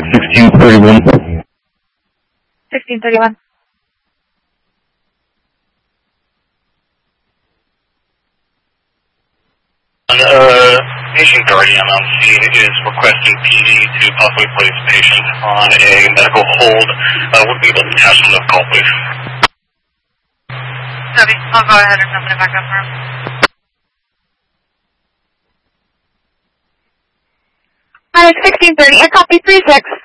1631. 1631. Patient guardian on scene is requesting PD to possibly place patient on a medical hold. Would be able to cash on the call, please. Copy. I'll go ahead and open it back up for him. Hi, 1630. I copy 36.